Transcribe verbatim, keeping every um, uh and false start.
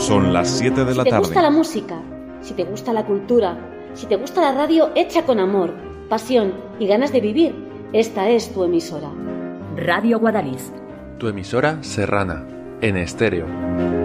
Son las siete de la tarde. Si te gusta la música, si te gusta la cultura, si te gusta la radio hecha con amor, pasión y ganas de vivir, esta es tu emisora. Radio Guadalix. Tu emisora serrana, en estéreo.